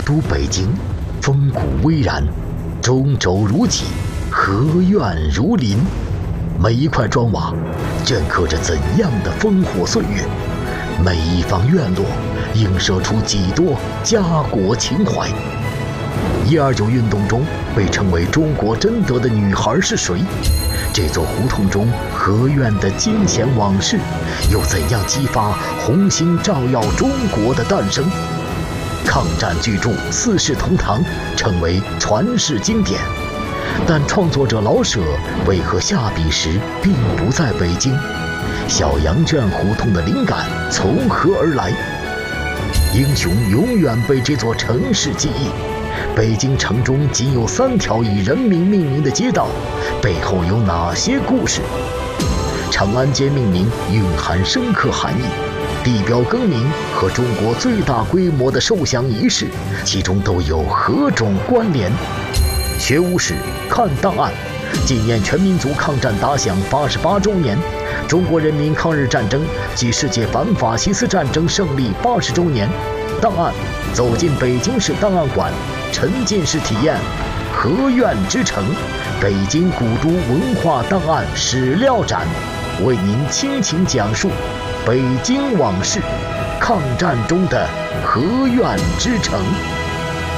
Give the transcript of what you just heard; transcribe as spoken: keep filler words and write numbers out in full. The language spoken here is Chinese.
都北京，风骨巍然，中轴如脊，河苑如林。每一块砖瓦，镌刻着怎样的烽火岁月？每一方院落，映射出几多家国情怀？一二九运动中被称为中国贞德的女孩是谁？这座胡同中河苑的惊险往事，又怎样激发红星照耀中国的诞生？抗战巨著《四世同堂》成为传世经典，但创作者老舍为何下笔时并不在北京？小羊圈胡同的灵感从何而来？英雄永远被这座城市记忆。北京城中仅有三条以人名命名的街道，背后有哪些故事？长安街命名蕴含深刻含义，地标更名和中国最大规模的受降仪式，其中都有何种关联？学无史，看档案，纪念全民族抗战打响八十八周年，中国人民抗日战争暨世界反法西斯战争胜利八十周年。档案，走进北京市档案馆，沉浸式体验河苑之城北京古都文化档案史料展，为您倾情讲述北京往事，抗战中的河苑之城。